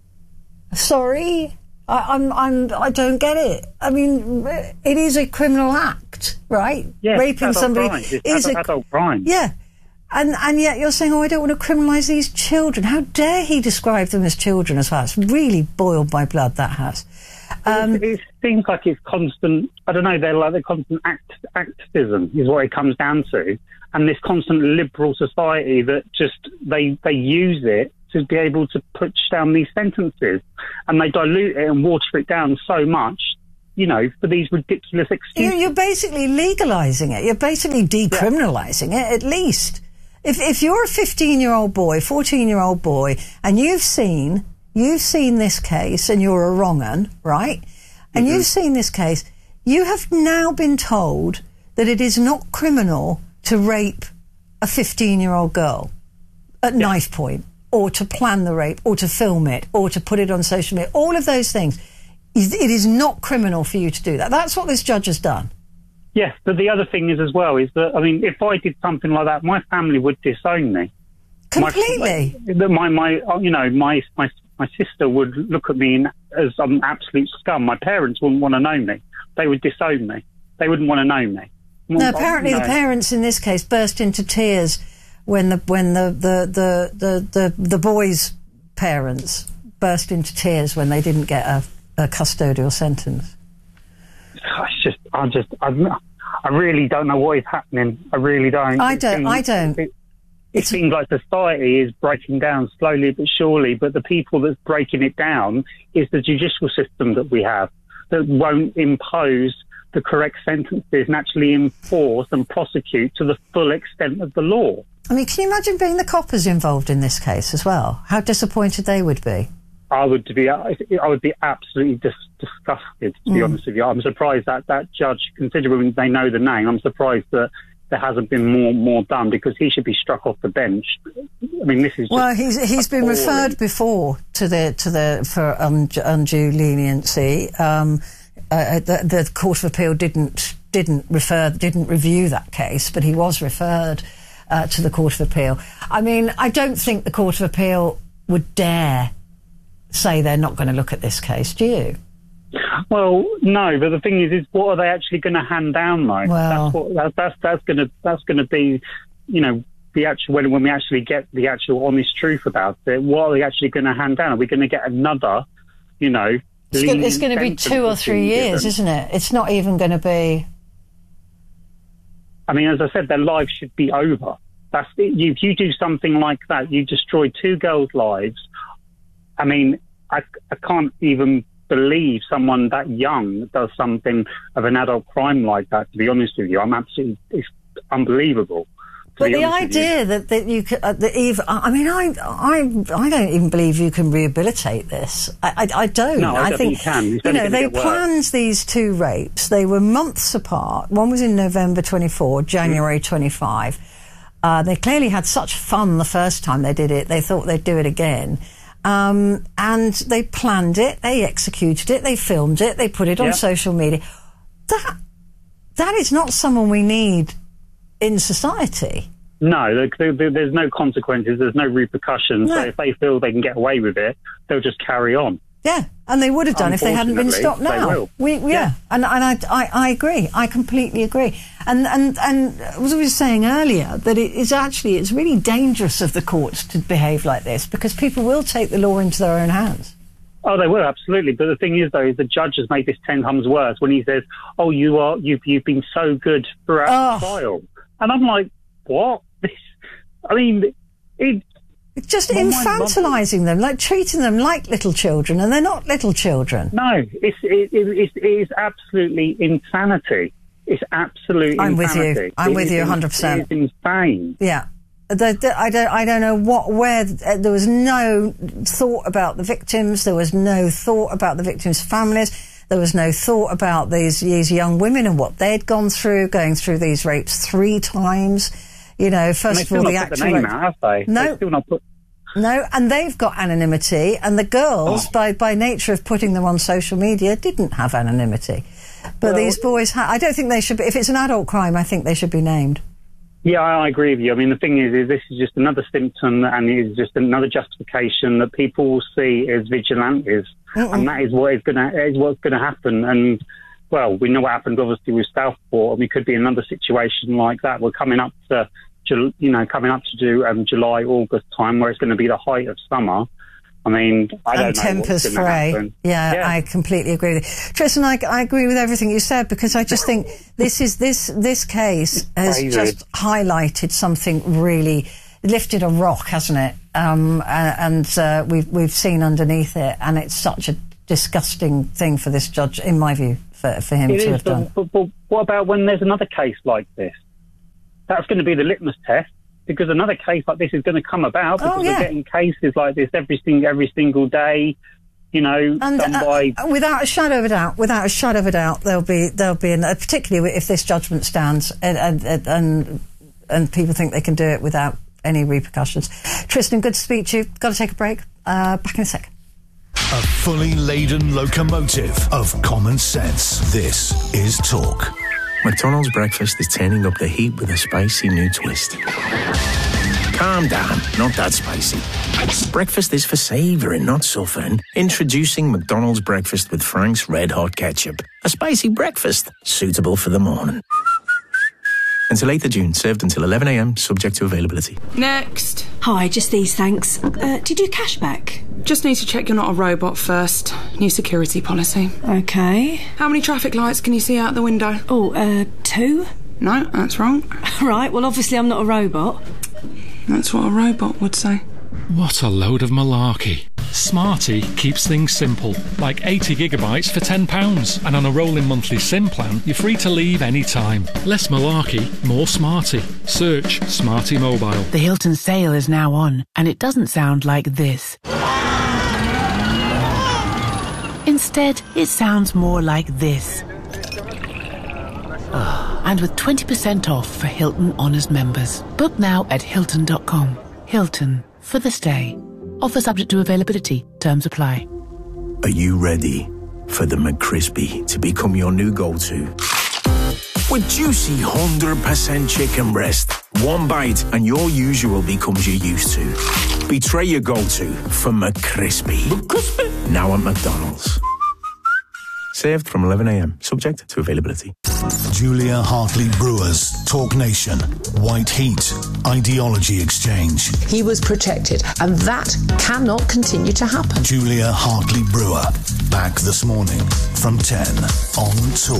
Sorry? I, I'm, I'm, I don't get it. I mean, it is a criminal act, right? Yes, Raping adult somebody crime. It's is adult, a adult crime. yeah. And and yet you're saying, oh, I don't want to criminalise these children. How dare he describe them as children as well? It's really boiled my blood, that has. Um, it, it seems like it's constant. I don't know. They're like the constant act, activism is what it comes down to, and this constant liberal society that just they they use it to be able to push down these sentences, and they dilute it and water it down so much, you know, for these ridiculous excuses. You're basically legalising it. You're basically decriminalising yeah. it, at least. If if you're a fifteen-year-old boy, fourteen-year-old boy, and you've seen you've seen this case, and you're a wrong 'un, right? And mm-hmm. you've seen this case, you have now been told that it is not criminal to rape a fifteen-year-old girl at yeah. knife point, or to plan the rape, or to film it, or to put it on social media. All of those things. It is not criminal for you to do that. That's what this judge has done. Yes, but the other thing is as well is that, I mean, if I did something like that, my family would disown me. Completely. My, my, my you know, my, my, my sister would look at me as an absolute scum. My parents wouldn't want to know me. They would disown me. They wouldn't want to know me. No, apparently you know. the parents in this case burst into tears when the when the the the the, the, the boys' parents burst into tears when they didn't get a, a custodial sentence. It's just, I just, I'm, I really don't know what is happening. I really don't. I don't. Seems, I don't. It, it seems like society is breaking down slowly but surely. But the people that's breaking it down is the judicial system that we have that won't impose the correct sentences and actually enforce and prosecute to the full extent of the law. I mean, can you imagine being the coppers involved in this case as well? How disappointed they would be. I would be, I would be absolutely dis- disgusted, to be mm. honest with you. I'm surprised that that judge, considering they know the name, I'm surprised that there hasn't been more more done, because he should be struck off the bench. I mean, this is just well, he's he's been appalling. referred before to the to the for undue leniency. Um, uh, the, the Court of Appeal didn't didn't refer didn't review that case, but he was referred uh, to the Court of Appeal. I mean, I don't think the Court of Appeal would dare say they're not going to look at this case, do you? Well, no, but the thing is, is what are they actually going to hand down, though? Well, that's what, that's that's, that's going to that's going to be, you know, the actual when when we actually get the actual honest truth about it. What are they actually going to hand down? Are we going to get another, you know? It's going, it's going to be two or three years, isn't it? It's not even going to be. I mean, as I said, their lives should be over. That's you. If you do something like that, you destroy two girls' lives. I mean, I, I can't even believe someone that young does something of an adult crime like that, to be honest with you. I'm absolutely, it's unbelievable. But the idea that, that you could, uh, that even, I mean, I, I, I don't even believe you can rehabilitate this. I, I, I don't. No, I, I don't think, you can. It's you know, they get planned worse. these two rapes. They were months apart. One was in November twenty-four, January mm. twenty-five. Uh, they clearly had such fun the first time they did it. They thought they'd do it again. Um, and they planned it, they executed it, they filmed it, they put it on yeah. social media. That, that is not someone we need in society. No, there, there, there's no consequences, there's no repercussions. No. So if they feel they can get away with it, they'll just carry on. Yeah, and they would have done if they hadn't been stopped now. They will. We, yeah, yeah. and, and I, I, I agree. I completely agree. And, and, and as I was saying earlier, that it is actually, it's really dangerous of the courts to behave like this, because people will take the law into their own hands. Oh, they will, absolutely. But the thing is, though, is the judge has made this ten times worse when he says, oh, you are, you've, you've been so good throughout oh. the trial. And I'm like, what? This, I mean, it... It's just infantilising them, like treating them like little children, and they're not little children. No, it's it, it, it is absolutely insanity. It's absolute I'm insanity. with you. I'm it with you one hundred percent. It's insane. Yeah. The, the, I don't. I don't know what. Where uh, there was no thought about the victims. There was no thought about the victims' families. There was no thought about these these young women and what they'd gone through, going through these rapes three times. You know, first of all, the actual... They still not put the name out, have they? No. They still not put... No, and they've got anonymity, and the girls, oh. by, by nature of putting them on social media, didn't have anonymity. But well, these boys... Ha- I don't think they should be... If it's an adult crime, I think they should be named. Yeah, I, I agree with you. I mean, the thing is, is this is just another symptom, and it is just another justification that people will see as vigilantes, Mm-mm. and that is what is going to is what's going to happen. And well, we know what happened obviously with Southport, and we could be in another situation like that. We're coming up to, you know, coming up to do um, July, August time, where it's going to be the height of summer. I mean, I don't and know tempers what's gonna fray. happen. Yeah, Yeah. I completely agree with you. Tristan, I, I agree with everything you said, because I just think this is this this case has Crazy. just highlighted something really, lifted a rock, hasn't it? Um, a- and uh, we've we've seen underneath it, and it's such a disgusting thing for this judge, in my view, for for him It to is, have done. but, but, but what about when there's another case like this? That's going to be the litmus test, because another case like this is going to come about, because Oh, yeah. we're getting cases like this every single every single day. You know, And done uh, by without a shadow of a doubt, without a shadow of a doubt, there'll be there'll be, an, uh, particularly if this judgment stands, and and, and and people think they can do it without any repercussions. Tristan, good to speak to you. Got to take a break. Uh, back in a second. A fully laden locomotive of common sense. This is Talk. McDonald's breakfast is turning up the heat with a spicy new twist. Calm down, not that spicy. Breakfast is for savouring, not suffering. Introducing McDonald's breakfast with Frank's Red Hot Ketchup. A spicy breakfast, suitable for the morning. Until eighth of June, served until eleven a m, subject to availability. Next. Hi, just these, thanks. Uh, did you cash back? Just need to check you're not a robot first. New security policy. Okay. How many traffic lights can you see out the window? Oh, uh, two? No, that's wrong. Right, well, obviously I'm not a robot. That's what a robot would say. What a load of malarkey. Smarty keeps things simple, like eighty gigabytes for ten pounds. And on a rolling monthly SIM plan, you're free to leave any time. Less malarkey, more Smarty. Search Smarty Mobile. The Hilton sale is now on, and it doesn't sound like this. Instead, it sounds more like this. And with twenty percent off for Hilton Honors members. Book now at Hilton dot com. Hilton, for the stay. Offer subject to availability. Terms apply. Are you ready for the McCrispy to become your new go-to? With juicy one hundred percent chicken breast, one bite and your usual becomes your used to. Betray your go-to for McCrispy. McCrispy. Now at McDonald's. Served from eleven a m, subject to availability. Julia Hartley Brewers, Talk Nation, White Heat, Ideology Exchange. He was protected, and that cannot continue to happen. Julia Hartley Brewer, back this morning from ten on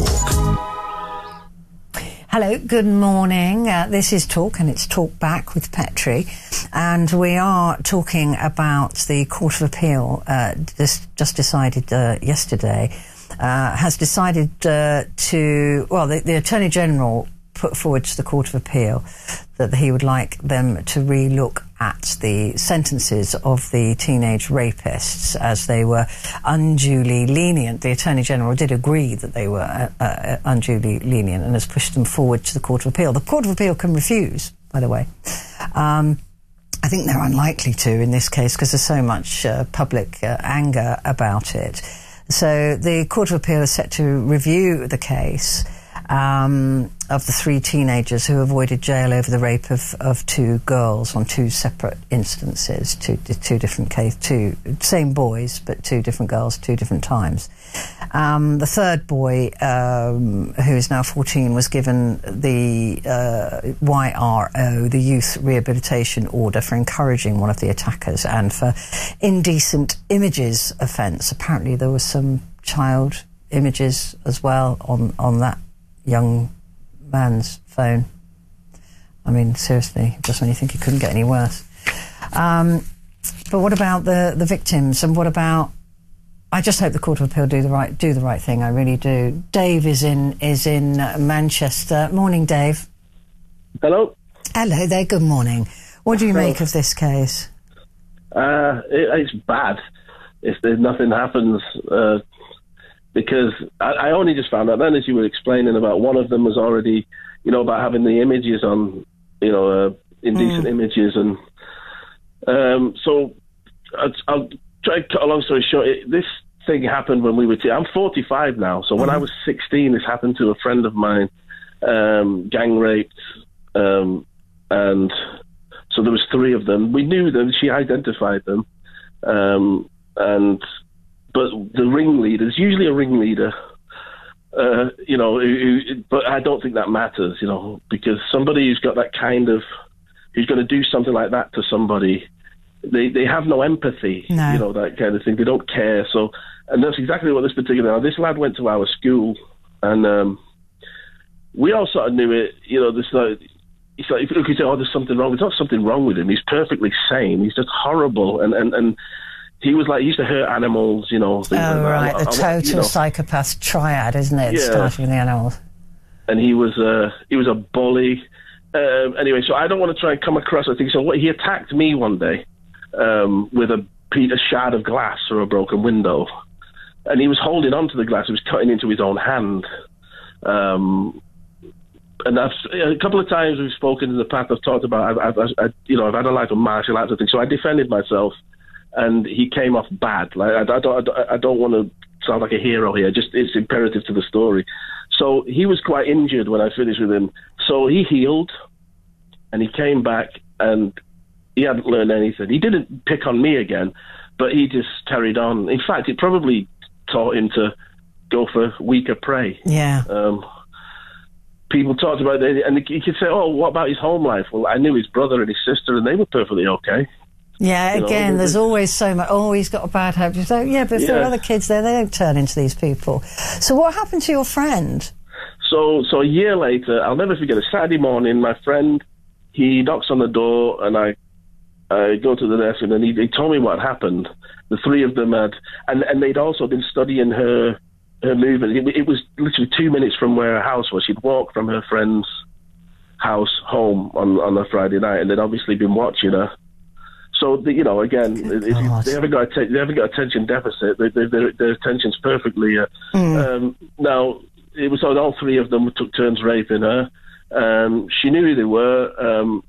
Talk. Hello, good morning. Uh, this is Talk, and it's Talk Back with Petrie. And we are talking about the Court of Appeal, uh, just, just decided uh, yesterday, uh, has decided uh, to, well, the, the Attorney General put forward to the Court of Appeal that he would like them to re-look at the sentences of the teenage rapists as they were unduly lenient. The Attorney General did agree that they were uh, uh, unduly lenient and has pushed them forward to the Court of Appeal. The Court of Appeal can refuse, by the way. Um, I think they're unlikely to in this case because there's so much uh, public uh, anger about it. So the Court of Appeal is set to review the case um, of the three teenagers who avoided jail over the rape of, of two girls on two separate instances, two, two different case, two same boys, but two different girls, two different times. Um, the third boy, um, who is now fourteen, was given the uh, Y R O, the Youth Rehabilitation Order, for encouraging one of the attackers and for indecent images offence. Apparently there was some child images as well on, on that young man's phone. I mean, seriously, just when you think it couldn't get any worse. Um, but what about the, the victims, and what about... I just hope the Court of Appeal do the right do the right thing. I really do. Dave is in is in uh, Manchester. Morning, Dave. Hello. Hello there. Good morning. What do you Hello. make of this case? Uh, it, it's bad if there's nothing happens uh, because I, I only just found out then, as you were explaining, about one of them was already, you know, about having the images on, you know, uh, indecent mm. images, and um, so I'll, I'll try to cut a long story short. It, this thing happened when we were. T- I'm forty-five now, so when mm. I was sixteen, this happened to a friend of mine, um, gang raped, um, and so there was three of them. We knew them. She identified them, um, and but the ringleader, there's usually a ringleader, uh, you know. Who, who, but I don't think that matters, you know, because somebody who's got that kind of, who's going to do something like that to somebody, they they have no empathy, No. you know, that kind of thing. They don't care. So, and that's exactly what this particular. Now, this lad went to our school, and um, we all sort of knew it. You know, this like. It's like, if you could say, oh, there's something wrong. There's not something wrong with him. He's perfectly sane. He's just horrible. And, and, and he was like, he used to hurt animals, you know. Things Oh, like right, that. the I- I- total you know. psychopath triad, isn't it? Yeah. Starting with the animals. And he was, uh, he was a bully. Um, anyway, so I don't want to try and come across, I think, so what, he attacked me one day um, with a, pe- a shard of glass or a broken window. And he was holding on to the glass. He was cutting into his own hand. Um... And I've, a couple of times we've spoken in the past. I've talked about, I've, I've, I, you know, I've had a life of martial arts and things. So I defended myself, and he came off bad. Like I, I don't, I don't, I don't want to sound like a hero here. Just it's imperative to the story. So he was quite injured when I finished with him. So he healed, and he came back, and he hadn't learned anything. He didn't pick on me again, but he just carried on. In fact, it probably taught him to go for weaker prey. Yeah. Um, People talked about it, and you could say, oh, what about his home life? Well, I knew his brother and his sister, and they were perfectly okay. Yeah, You know, again, they- there's always so much. Oh, he's got a bad habit. So, yeah, but if there are Yeah. other kids there, they don't turn into these people. So what happened to your friend? So, so a year later, I'll never forget, a Saturday morning, my friend, he knocks on the door, and I I go to the desk, and then he, he told me what happened. The three of them had, and, and they'd also been studying her her movement. It, it was literally two minutes from where her house was. She'd walk from her friend's house home on, on a Friday night, and they'd obviously been watching her. So, the, you know, again, if you, they haven't got atten- they haven't got attention deficit. They, they, their, their attention's perfectly. Uh, Mm. um, now, it was all, all three of them took turns raping her. Um, she knew who they were. Um,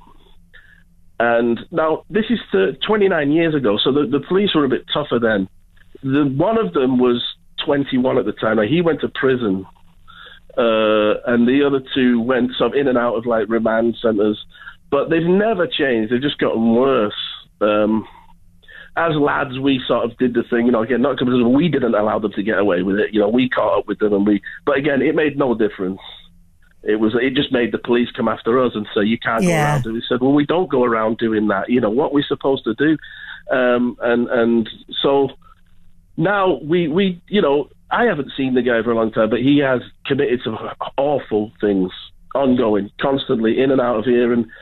and now, this is th- twenty-nine years ago, so the, the police were a bit tougher then. The, one of them was twenty-one at the time. Now, he went to prison, uh, and the other two went sort of in and out of like remand centres. But they've never changed. They've just gotten worse. Um, as lads, we sort of did the thing, you know, again, not because we didn't allow them to get away with it. You know, we caught up with them, and we. But again, it made no difference. It was. It just made the police come after us and say, "You can't go Yeah. around." And we said, "Well, we don't go around doing that. You know, what we're supposed to do." Um, and and so. Now, we, we, you know, I haven't seen the guy for a long time, but he has committed some awful things, ongoing, constantly, in and out of here, and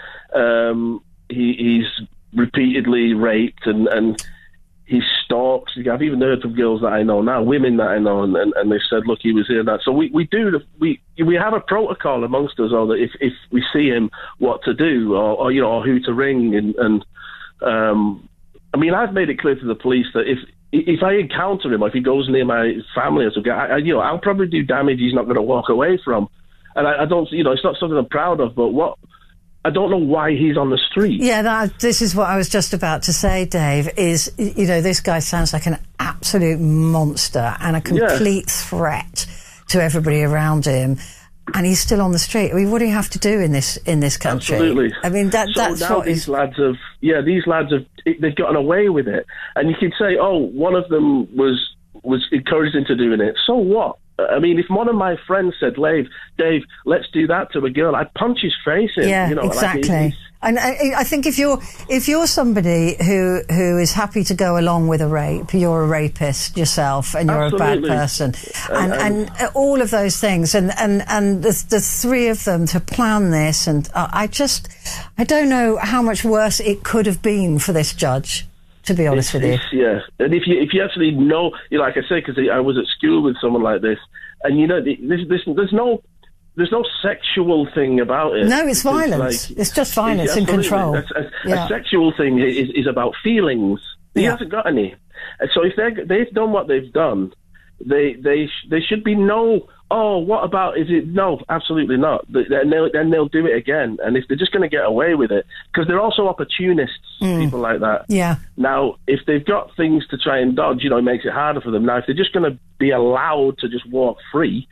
um, he, he's repeatedly raped, and, and he stalks. I've even heard from girls that I know now, women that I know, and, and, and they've said, look, he was here and that. So we, we do, the, we we have a protocol amongst us, or that if, if we see him, what to do, or, or you know, or who to ring, and, and um, I mean, I've made it clear to the police that if if I encounter him, or if he goes near my family or something, I, I, you know, I'll probably do damage he's not going to walk away from. And I, I don't, you know, it's not something I'm proud of, but what, I don't know why he's on the street. Yeah, that, this is what I was just about to say, Dave, is, you know, this guy sounds like an absolute monster and a complete yeah. threat to everybody around him. And he's still on the street. I mean, what do you have to do in this in this country? Absolutely. I mean, that so that's now what these is... lads have, yeah, these lads have, they've gotten away with it. And you could say, oh, one of them was was encouraged into doing it. So what? I mean, if one of my friends said, Dave, Dave, let's do that to a girl, I'd punch his face in. Yeah, you know, exactly. Like and I, I think if you're if you're somebody who who is happy to go along with a rape, you're a rapist yourself, and you're Absolutely. a bad person, and and, and all of those things, and and and the, the three of them to plan this, and uh, I just I don't know how much worse it could have been for this judge. To be honest it's, with you, it's, yeah. And if you if you actually know, you know, like I say, because I was at school with someone like this, and you know, there's there's, there's no. There's no sexual thing about it. No, it's violence. Like, it's just violence and control. A, a, yeah. a sexual thing is, is about feelings. He yeah. hasn't got any. And so if they they've done what they've done, they they sh- they should be no. Oh, what about? Is it no? Absolutely not. Then they'll, then they'll do it again. And if they're just going to get away with it, because they're also opportunists, mm. people like that. Yeah. Now, if they've got things to try and dodge, you know, it makes it harder for them. Now, if they're just going to be allowed to just walk free.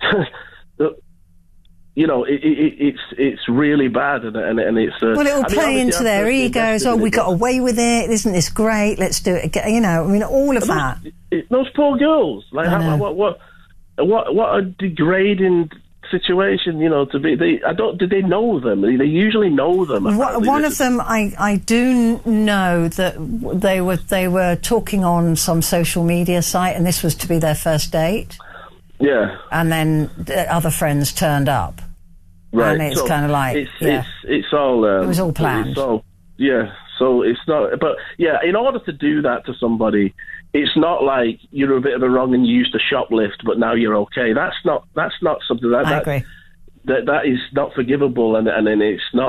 You know, it, it, it's it's really bad, and, and, and it's... Uh, well, it'll I mean, play into their egos. Oh, we got away with it. Isn't this great? Let's do it again. You know, I mean, all of those, that. It, those poor girls. Like, how, what, what, what, what a degrading situation, you know, to be. They, I don't. Did they know them? They, they usually know them. One, one of them, I, I do know that they were they were talking on some social media site, and this was to be their first date. Yeah. And then the other friends turned up. Right. And it's so kind of like, it's yeah. it's it's all. Um, it was all planned. It's all, yeah. So it's not. But yeah, in order to do that to somebody, it's not like you're a bit of a wrong and you used to shoplift, but now you're okay. That's not. That's not something that. I that, agree. That that is not forgivable, and and then it's not.